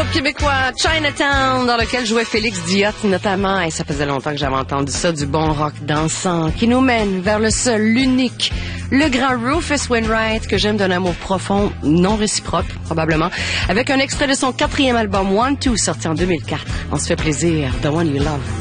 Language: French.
Pop québécois Chinatown, dans lequel jouait Félix Diot notamment. Et ça faisait longtemps que j'avais entendu ça, du bon rock dansant qui nous mène vers le seul, l'unique, le grand Rufus Wainwright, que j'aime d'un amour profond, non réciproque probablement, avec un extrait de son 4e album One Two, sorti en 2004. On se fait plaisir, The One You Love.